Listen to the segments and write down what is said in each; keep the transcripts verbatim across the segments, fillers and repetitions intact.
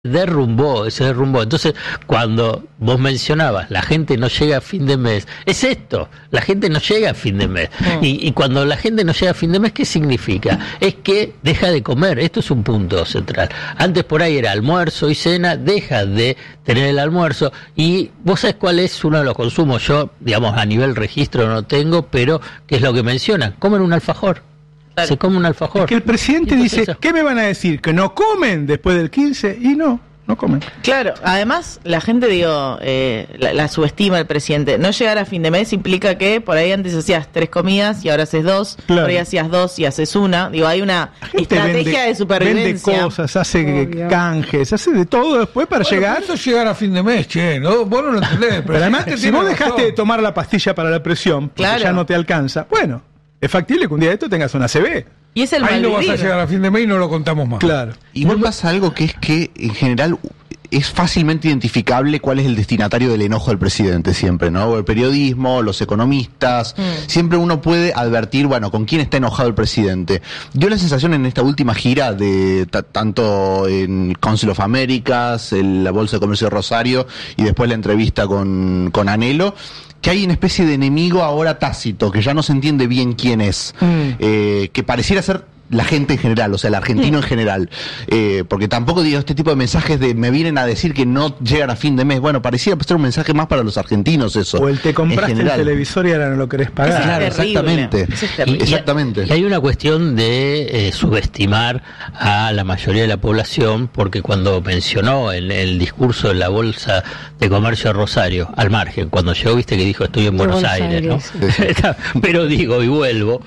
derrumbó, se derrumbó. Entonces, cuando vos mencionabas, la gente no llega a fin de mes, es esto, la gente no llega a fin de mes. Mm. Y, y cuando la gente no llega a fin de mes, ¿qué significa? Es que deja de comer, esto es un punto central. Antes por ahí era almuerzo y cena, deja de tener el almuerzo, y vos sabés cuál es uno de los consumos, yo, digamos, a nivel registro no tengo, pero ¿qué es lo que mencionan? Comen un alfajor. Claro. Se come un alfajor. Es que el presidente dice, eso? ¿Qué me van a decir? ¿Que no comen después del quince? Y no, no comen. Claro, además la gente, digo, eh, la, la subestima el presidente. No llegar a fin de mes implica que por ahí antes hacías tres comidas y ahora haces dos, claro. Por ahí hacías dos y haces una. Digo, hay una estrategia vende, de supervivencia. Vende cosas, hace Obvio. canjes, hace de todo después para bueno, llegar. Eso llegar a fin de mes, che, ¿no? Vos no lo entendés. Pero, pero además, si vos dejaste razón. de tomar la pastilla para la presión, porque claro. ya no te alcanza, bueno, es factible que un día de esto tengas una A C V. Y es el Ahí no vas vivir. a llegar a fin de mes y no lo contamos más. Claro. Igual pasa algo que es que, en general, es fácilmente identificable cuál es el destinatario del enojo del presidente siempre, ¿no? El periodismo, los economistas, mm. siempre uno puede advertir, bueno, con quién está enojado el presidente. Dio la sensación en esta última gira de t- tanto en Council of Americas, el, la Bolsa de Comercio de Rosario y después la entrevista con, con Anhelo, que hay una especie de enemigo ahora tácito, que ya no se entiende bien quién es, mm. eh, que pareciera ser la gente en general, o sea, el argentino mm. en general, eh, porque tampoco digo este tipo de mensajes de me vienen a decir que no llegan a fin de mes, bueno, parecía ser un mensaje más para los argentinos eso. O el te compraste el televisor y ahora no lo querés pagar. Claro, exactamente. Y, exactamente. Y hay una cuestión de eh, subestimar a la mayoría de la población, porque cuando mencionó en el discurso de la Bolsa de Comercio de Rosario, al margen, cuando llegó, viste que dijo estoy en Buenos, Buenos Aires, Aires, ¿no? Sí, sí. Pero digo, y vuelvo,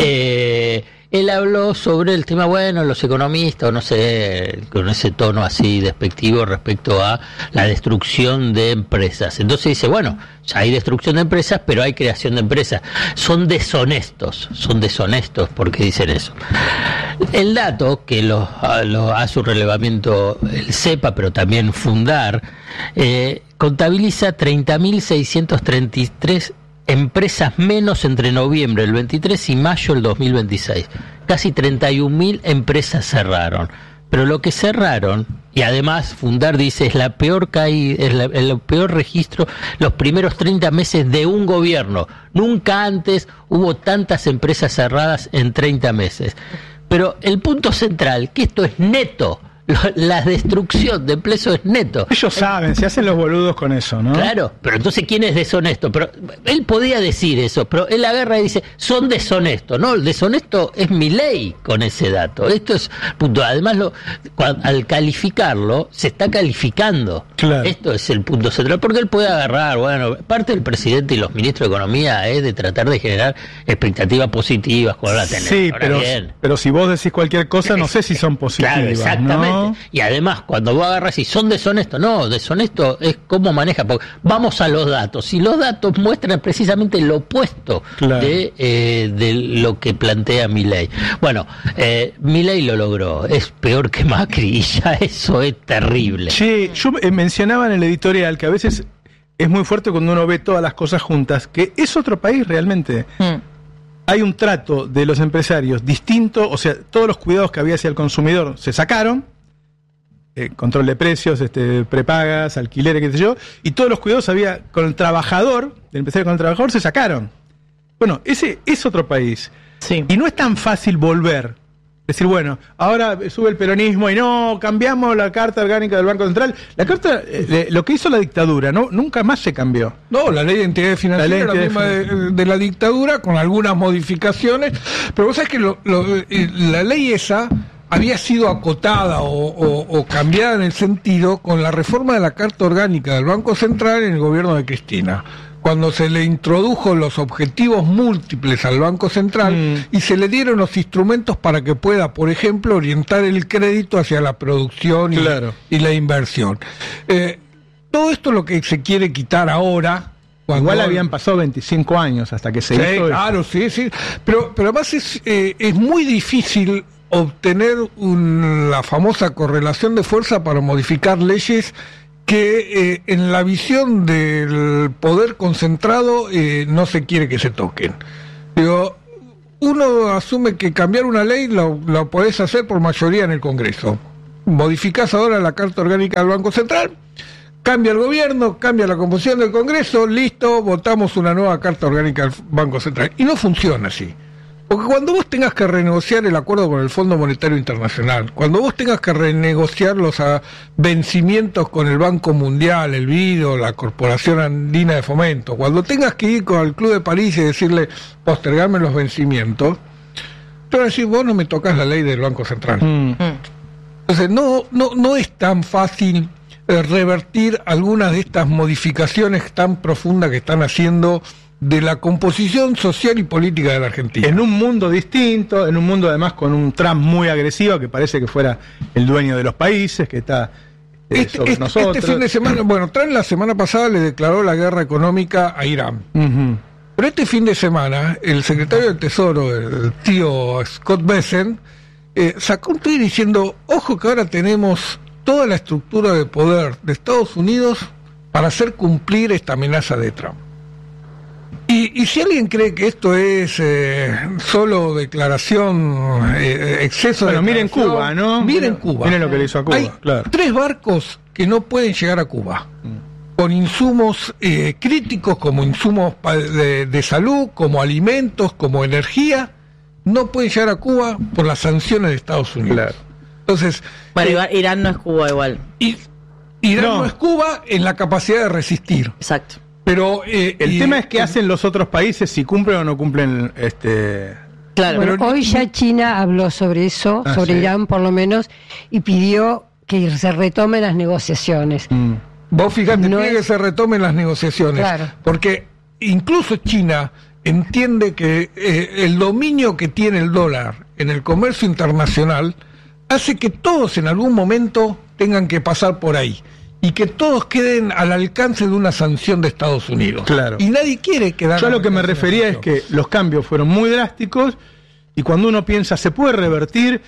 eh, él habló sobre el tema, bueno, los economistas, o no sé, con ese tono así despectivo respecto a la destrucción de empresas. Entonces dice, bueno, ya hay destrucción de empresas, pero hay creación de empresas. Son deshonestos, son deshonestos porque dicen eso. El dato, que lo, lo hace un relevamiento el CEPA, pero también Fundar, eh, contabiliza treinta mil seiscientos treinta y tres empresas menos entre noviembre del veintitrés y mayo del dos mil veintiséis. Casi treinta y un mil empresas cerraron. Pero lo que cerraron, y además Fundar dice, es la peor caída, es la, el peor registro, los primeros treinta meses de un gobierno. Nunca antes hubo tantas empresas cerradas en treinta meses. Pero el punto central, que esto es neto. La destrucción de empleo es neto. Ellos saben, se hacen los boludos con eso, ¿no? Claro, pero entonces ¿quién es deshonesto? Pero él podía decir eso, pero él agarra y dice, son deshonestos. No, el deshonesto es Milei con ese dato. Esto es punto. Además, lo, al calificarlo, se está calificando. Claro. Esto es el punto central, porque él puede agarrar, bueno, parte del presidente y los ministros de Economía es de tratar de generar expectativas positivas con la tenés. Sí, pero, pero si vos decís cualquier cosa, no sé si son positivas. Claro, exactamente. ¿no? Y además, cuando vos agarras y son deshonestos, no, deshonesto es cómo maneja, porque vamos a los datos, y los datos muestran precisamente lo opuesto claro. de, eh, de lo que plantea Milei. Bueno, eh, Milei lo logró, es peor que Macri, y ya eso es terrible. Sí, yo eh, mencionaba en el editorial que a veces es muy fuerte cuando uno ve todas las cosas juntas, que es otro país realmente. Mm. Hay un trato de los empresarios distinto, o sea, todos los cuidados que había hacia el consumidor se sacaron, Eh, control de precios, este, prepagas, alquileres, qué sé yo, y todos los cuidados había con el trabajador, el empresario con el trabajador, se sacaron. Bueno, ese es otro país. Sí. Y no es tan fácil volver. Decir, bueno, ahora sube el peronismo y no, cambiamos la Carta Orgánica del Banco Central. La carta, eh, lo que hizo la dictadura, no nunca más se cambió. No, la ley de entidades financieras era la misma de, de la dictadura, con algunas modificaciones, pero vos sabés que lo, lo, la ley esa había sido acotada o, o, o cambiada en el sentido con la reforma de la Carta Orgánica del Banco Central en el gobierno de Cristina, cuando se le introdujo los objetivos múltiples al Banco Central mm. y se le dieron los instrumentos para que pueda, por ejemplo, orientar el crédito hacia la producción y, claro. y la inversión. Eh, todo esto es lo que se quiere quitar ahora. Igual habían pasado veinticinco años hasta que se sí, hizo claro, eso. sí, sí. Pero, pero además es, eh, es muy difícil obtener un, la famosa correlación de fuerza para modificar leyes que eh, en la visión del poder concentrado eh, no se quiere que se toquen. Digo, uno asume que cambiar una ley lo, lo podés hacer por mayoría en el Congreso. modificás ahora la Carta Orgánica del Banco Central, cambia el gobierno, cambia la composición del Congreso, listo, votamos una nueva Carta Orgánica del Banco Central. Y no funciona así. Porque cuando vos tengas que renegociar el acuerdo con el Fondo Monetario Internacional, cuando vos tengas que renegociar los a, vencimientos con el Banco Mundial, el B I D O, la Corporación Andina de Fomento, cuando tengas que ir con el Club de París y decirle postergarme los vencimientos, te van a decir, vos no me tocas la ley del Banco Central. Mm. Entonces no, no, no es tan fácil eh, revertir algunas de estas modificaciones tan profundas que están haciendo de la composición social y política de la Argentina. En un mundo distinto, en un mundo además con un Trump muy agresivo, que parece que fuera el dueño de los países, que está eh, este, sobre este, nosotros. Este fin de semana, bueno, Trump la semana pasada le declaró la guerra económica a Irán. Uh-huh. Pero este fin de semana, el secretario del Tesoro, el tío Scott Bessent, eh, sacó un tuit diciendo, ojo que ahora tenemos toda la estructura de poder de Estados Unidos para hacer cumplir esta amenaza de Trump. Y, y si alguien cree que esto es eh, solo declaración, eh, exceso bueno, de... miren Cuba, ¿no? Miren Cuba. Miren lo que le hizo a Cuba. Hay claro. tres barcos que no pueden llegar a Cuba, mm. con insumos eh, críticos como insumos de, de salud, como alimentos, como energía, no pueden llegar a Cuba por las sanciones de Estados Unidos. Claro. Entonces... Bueno, eh, Irán no es Cuba igual. Y, Irán no. No. no es Cuba en la capacidad de resistir. Exacto. Pero eh, el y, tema es qué hacen los otros países, si cumplen o no cumplen este claro. Bueno, pero, hoy ya China habló sobre eso, ah, sobre sí. Irán por lo menos, y pidió que se retomen las negociaciones. mm. Vos fíjate, no pide es... que se retomen las negociaciones. Claro. Porque incluso China entiende que eh, el dominio que tiene el dólar en el comercio internacional hace que todos en algún momento tengan que pasar por ahí. Y que todos queden al alcance de una sanción de Estados Unidos. Claro. Y nadie quiere quedar... Yo a lo que me refería es que los cambios fueron muy drásticos y cuando uno piensa se puede revertir,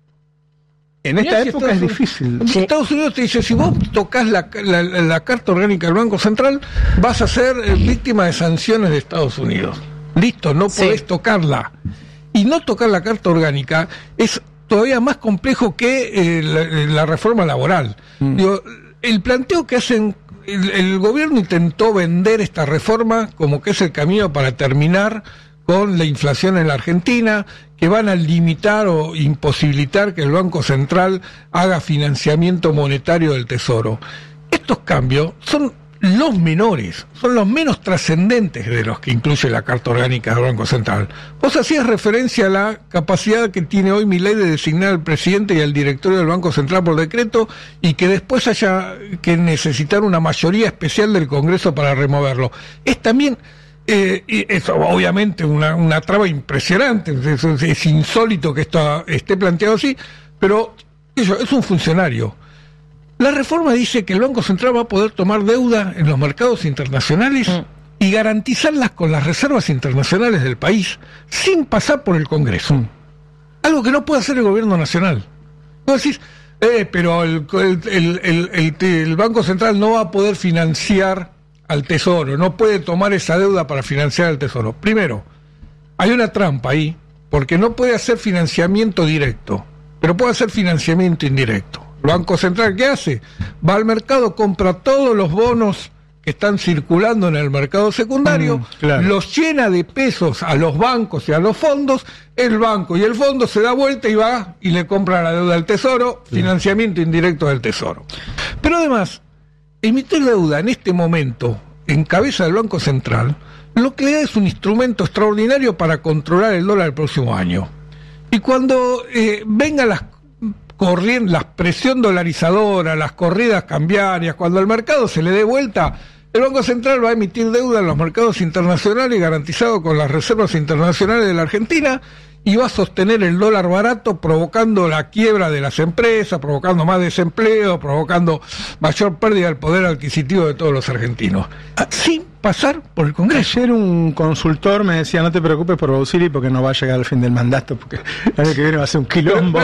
en esta si época es Estados difícil. Unidos, sí. Estados Unidos te dice, si vos tocas la, la, la Carta Orgánica del Banco Central, vas a ser eh, víctima de sanciones de Estados Unidos. Listo, no podés sí. tocarla. Y no tocar la Carta Orgánica es todavía más complejo que eh, la, la reforma laboral. Mm. Digo, el planteo que hacen, el, el gobierno intentó vender esta reforma como que es el camino para terminar con la inflación en la Argentina, que van a limitar o imposibilitar que el Banco Central haga financiamiento monetario del Tesoro. Estos cambios son los menores, son los menos trascendentes de los que incluye la Carta Orgánica del Banco Central. Vos hacías referencia a la capacidad que tiene hoy Milei de designar al presidente y al directorio del Banco Central por decreto y que después haya que necesitar una mayoría especial del Congreso para removerlo. Es también, eh, es obviamente una, una traba impresionante, es, es insólito que esto esté planteado así, pero eso, es un funcionario. La reforma dice que el Banco Central va a poder tomar deuda en los mercados internacionales mm. y garantizarlas con las reservas internacionales del país sin pasar por el Congreso. Mm. Algo que no puede hacer el gobierno nacional. Vos decís, eh, pero el, el, el, el, el, el Banco Central no va a poder financiar al Tesoro, no puede tomar esa deuda para financiar al Tesoro. Primero, hay una trampa ahí, porque no puede hacer financiamiento directo, pero puede hacer financiamiento indirecto. El Banco Central, ¿qué hace? Va al mercado, compra todos los bonos que están circulando en el mercado secundario, mm, claro. los llena de pesos a los bancos y a los fondos, el banco y el fondo se da vuelta y va y le compra la deuda al Tesoro, sí. financiamiento indirecto del Tesoro. Pero además, emitir deuda en este momento en cabeza del Banco Central, lo que le da es un instrumento extraordinario para controlar el dólar el próximo año. Y cuando eh, vengan las corriendo, la presión dolarizadora, las corridas cambiarias, cuando al mercado se le dé vuelta, el Banco Central va a emitir deuda en los mercados internacionales garantizado con las reservas internacionales de la Argentina y va a sostener el dólar barato, provocando la quiebra de las empresas, provocando más desempleo, provocando mayor pérdida del poder adquisitivo de todos los argentinos, sin pasar por el Congreso. Ayer un consultor me decía, no te preocupes por Bausili porque no va a llegar al fin del mandato, porque el año que viene va a ser un quilombo.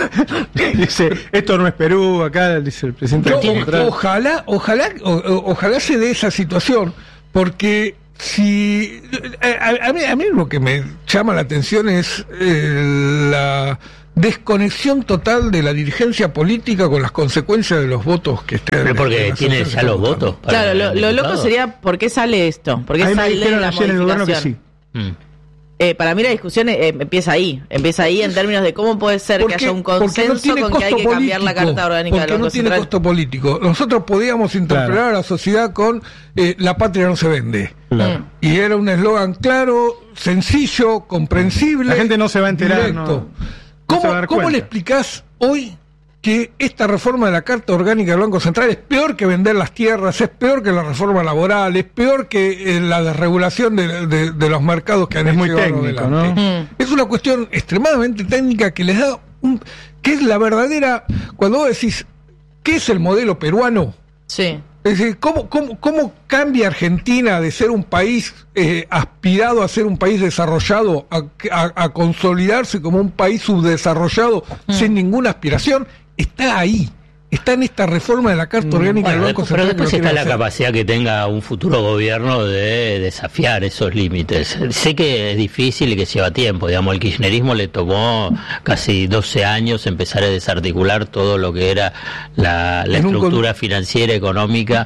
Dice, esto no es Perú, acá dice el presidente. Yo, ojalá, ojalá, o, ojalá se dé esa situación, porque si a, a, mí, a mí lo que me llama la atención es eh, la desconexión total de la dirigencia política con las consecuencias de los votos que estén. Pero porque tiene ya los votos. Claro, lo, lo loco sería ¿por qué sale esto? ¿Por qué Ahí sale me dijeron la ayer en el gobierno que sí. Mm. Eh, para mí la discusión eh, empieza ahí, empieza ahí en términos de cómo puede ser porque, que haya un consenso no con que hay que cambiar la Carta Orgánica del Banco Banco no tiene Central. costo político. Nosotros podíamos interpelar claro. a la sociedad con eh, la patria no se vende. Claro. Y era un eslogan claro, sencillo, comprensible. La gente no se va a enterar. Directo. No, ¿Cómo, no se va ¿Cómo le explicás hoy que esta reforma de la Carta Orgánica del Banco Central es peor que vender las tierras, es peor que la reforma laboral, es peor que eh, la desregulación de, de, de los mercados que han es hecho muy técnico, ¿no? Mm. Es una cuestión extremadamente técnica que les da un, que es la verdadera, cuando vos decís ¿qué es el modelo peruano? Sí. Es decir, ¿cómo, cómo, cómo cambia Argentina de ser un país eh, aspirado a ser un país desarrollado a, a, a consolidarse como un país subdesarrollado mm. sin ninguna aspiración? Está ahí, está en esta reforma de la Carta Orgánica bueno, del Banco Central. Pero después está la hacer. capacidad que tenga un futuro gobierno de desafiar esos límites. Sé que es difícil y que lleva tiempo, digamos, el kirchnerismo le tomó casi doce años empezar a desarticular todo lo que era la, la estructura con... financiera, económica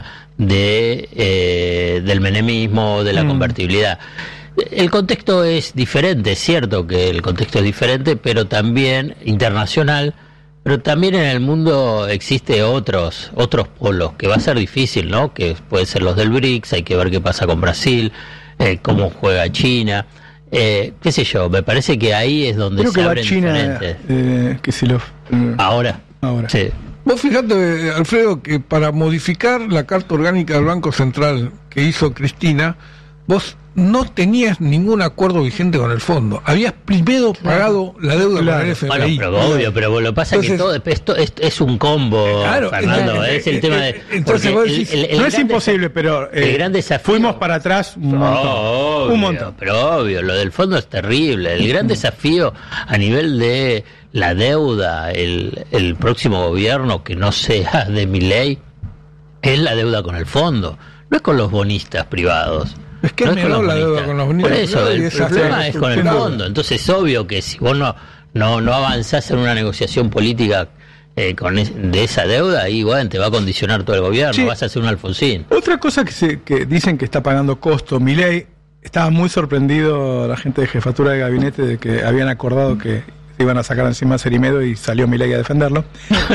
de eh, del menemismo, de la mm. convertibilidad. El contexto es diferente, es cierto que el contexto es diferente, pero también internacional. Pero también en el mundo existe otros otros polos que va a ser difícil, ¿no? Que pueden ser los del BRICS, hay que ver qué pasa con Brasil, eh, cómo juega China, eh, qué sé yo, me parece que ahí es donde Creo se que abren va China, diferentes. Eh, que si lo, eh, Ahora, ahora. Sí. Vos fíjate, Alfredo, que para modificar la Carta Orgánica del Banco Central que hizo Cristina, vos no tenías ningún acuerdo vigente con el fondo. Habías primero pagado la deuda claro. con el F M I. Bueno, pero obvio, pero lo que pasa es que todo esto es, es un combo, claro, Fernando, eh, es el eh, tema eh, de... entonces porque vos el- decís, el- el no es gran imposible, desa- pero eh, el gran desafío... fuimos para atrás un montón. No, obvio, un montón. pero obvio, lo del fondo es terrible. El gran desafío a nivel de la deuda, el, el próximo gobierno que no sea de Milei, es la deuda con el fondo, no es con los bonistas privados. Es que no es menor con la los deuda bonistas. con los bonistas Por eso, privados y el, esa problema es con el construcción. fondo. Entonces es obvio que si vos no, no, no avanzás en una negociación política eh, con es- de esa deuda, ahí bueno, te va a condicionar todo el gobierno, Sí. vas a hacer un Alfonsín. Otra cosa que, se, que dicen que está pagando costo, Milei, estaba muy sorprendido la gente de jefatura de gabinete de que habían acordado que se iban a sacar encima a Cerimedo y salió Milei a defenderlo.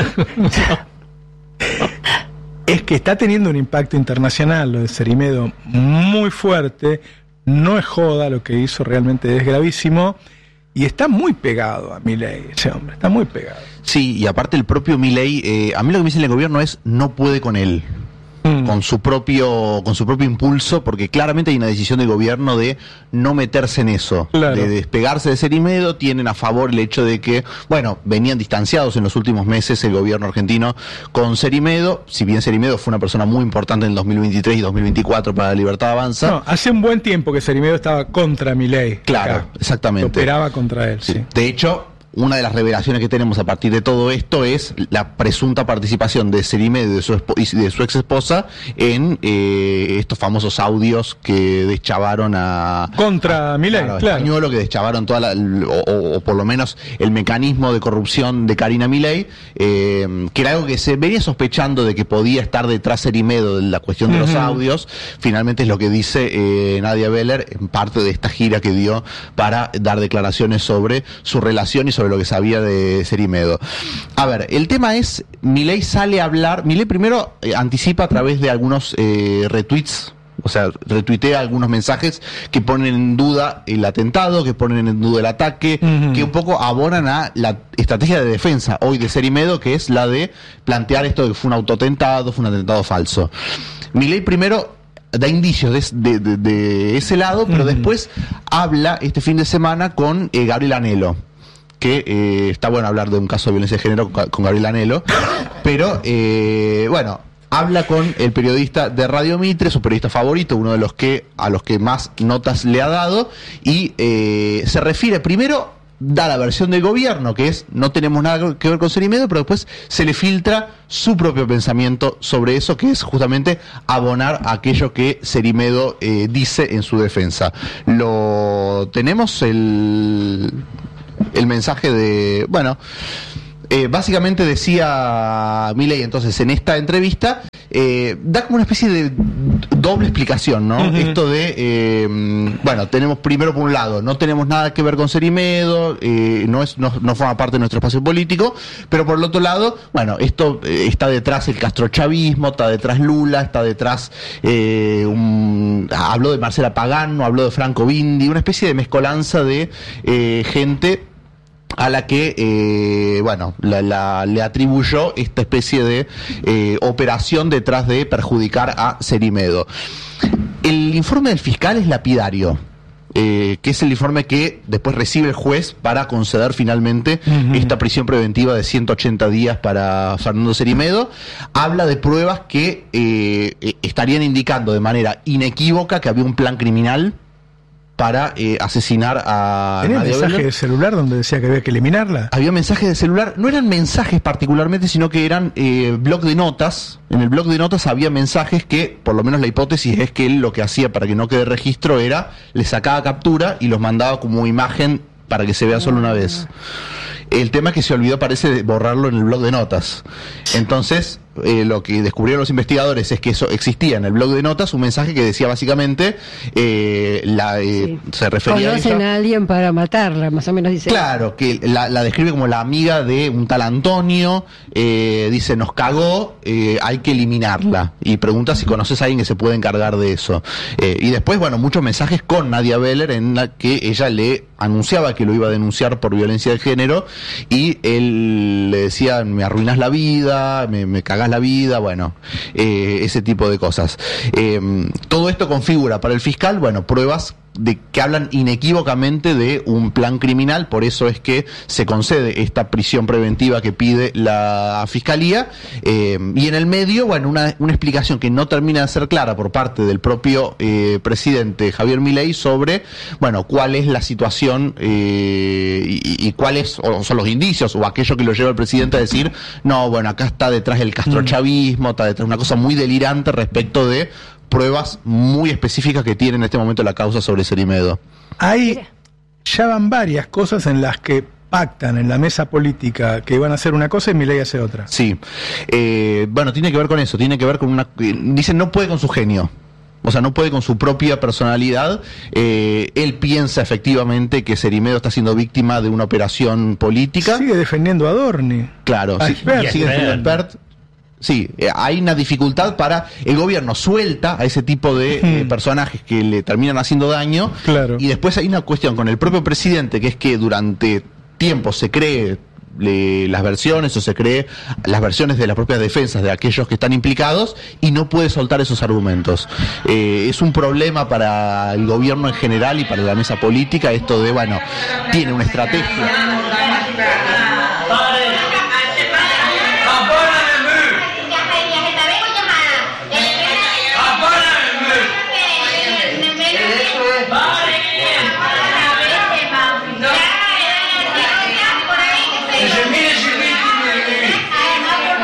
Es que está teniendo un impacto internacional lo de Cerimedo muy fuerte, no es joda, lo que hizo realmente es gravísimo y está muy pegado a Milei, ese hombre, está muy pegado. Sí, y aparte el propio Milei, eh, a mí lo que me dice en el gobierno es no puede con él. Mm. con su propio con su propio impulso, porque claramente hay una decisión del gobierno de no meterse en eso, Claro. de despegarse de Cerimedo. Tienen a favor el hecho de que, bueno, venían distanciados en los últimos meses el gobierno argentino con Cerimedo, si bien Cerimedo fue una persona muy importante en el dos mil veintitrés y dos mil veinticuatro para la Libertad Avanza. No, hace un buen tiempo que Cerimedo estaba contra Milei. Claro, acá. exactamente. Operaba contra él, sí. Sí. De hecho, una de las revelaciones que tenemos a partir de todo esto es la presunta participación de Cerimedo y de su, espo- y de su ex esposa en eh, estos famosos audios que deschavaron a... Contra Milei, Claro, claro. Españolo, que deschavaron toda la, o, o- o por lo menos el mecanismo de corrupción de Karina Milei, eh, que era algo que se venía sospechando de que podía estar detrás Cerimedo de la cuestión de los Ujú. audios. Finalmente es lo que dice eh, Nadia Beller en parte de esta gira que dio para dar declaraciones sobre su relación y sobre lo que sabía de Cerimedo. A ver, el tema es, Milei sale a hablar, Milei primero eh, anticipa a través de algunos eh, retweets, o sea, retuitea algunos mensajes que ponen en duda el atentado, que ponen en duda el ataque, Ujú. que un poco abonan a la estrategia de defensa hoy de Cerimedo, que es la de plantear esto de que fue un autoatentado, fue un atentado falso. Milei primero da indicios de, de- de- de ese lado, pero Ujú. después habla este fin de semana con eh, Gabriel Anelo, que eh, está bueno hablar de un caso de violencia de género con, con Gabriel Anelo, pero eh, bueno, habla con el periodista de Radio Mitre, su periodista favorito, uno de los que a los que más notas le ha dado, y eh, se refiere primero, da la versión del gobierno, que es no tenemos nada que ver con Cerimedo, pero después se le filtra su propio pensamiento sobre eso, que es justamente abonar a aquello que Cerimedo eh, dice en su defensa. Lo tenemos el el mensaje de, bueno, eh, básicamente decía Milei entonces en esta entrevista, eh, da como una especie de doble explicación, ¿no? Uh-huh. Esto de, eh, bueno, tenemos primero por un lado, no tenemos nada que ver con Cerimedo, eh, no, es, no, no forma parte de nuestro espacio político, pero por el otro lado, bueno, esto eh, está detrás el castrochavismo, está detrás Lula, está detrás, eh, un, habló de Marcela Pagano, habló de Franco Bindi, una especie de mezcolanza de eh, gente a la que, eh, bueno, la, la, le atribuyó esta especie de eh, operación detrás de perjudicar a Cerimedo. El informe del fiscal es lapidario, eh, que es el informe que después recibe el juez para conceder finalmente uh-huh. esta prisión preventiva de ciento ochenta días para Fernando Cerimedo. Habla de pruebas que eh, estarían indicando de manera inequívoca que había un plan criminal para eh, asesinar a... ¿Tenía mensaje de celular donde decía que había que eliminarla? Había mensajes de celular, no eran mensajes particularmente, sino que eran eh, blog de notas. En el blog de notas había mensajes que, por lo menos la hipótesis es que él lo que hacía para que no quede registro era, le sacaba captura y los mandaba como imagen para que se vea solo una vez. El tema es que se olvidó, parece, de borrarlo en el blog de notas. Entonces, eh, lo que descubrieron los investigadores es que eso existía en el blog de notas, un mensaje que decía básicamente, eh, la, eh, sí. se refería Conocen a, ella, a alguien para matarla, más o menos dice. Claro, que la, la describe como la amiga de un tal Antonio, eh, dice, nos cagó, eh, hay que eliminarla. Y pregunta si conoces a alguien que se puede encargar de eso. Eh, y después, bueno, muchos mensajes con Nadia Beller en la que ella le anunciaba que lo iba a denunciar por violencia de género, y él le decía, me arruinas la vida, me, me cagas la vida, bueno, eh, ese tipo de cosas. Eh, todo esto configura para el fiscal, bueno, pruebas de que hablan inequívocamente de un plan criminal, por eso es que se concede esta prisión preventiva que pide la Fiscalía, eh, y en el medio, bueno, una, una explicación que no termina de ser clara por parte del propio eh, presidente Javier Milei sobre, bueno, cuál es la situación eh, y, y cuáles son los indicios o aquello que lo lleva el presidente a decir, no, bueno, acá está detrás el castrochavismo, está detrás una cosa muy delirante respecto de pruebas muy específicas que tiene en este momento la causa sobre Cerimedo. Hay, ya van varias cosas en las que pactan en la mesa política que van a hacer una cosa y Milei hace otra. Sí, eh, bueno, tiene que ver con eso, tiene que ver con una... Dicen, no puede con su genio. O sea, no puede con su propia personalidad. Eh, él piensa efectivamente que Cerimedo está siendo víctima de una operación política. Sigue defendiendo a Adorni. Claro, sí, sigue defendiendo a Expert. Sí, eh, hay una dificultad para... El gobierno suelta a ese tipo de eh, personajes que le terminan haciendo daño. Claro. Y después hay una cuestión con el propio presidente, que es que durante tiempo se cree le, las versiones o se cree las versiones de las propias defensas de aquellos que están implicados y no puede soltar esos argumentos. Eh, es un problema para el gobierno en general y para la mesa política esto de, bueno, tiene una estrategia...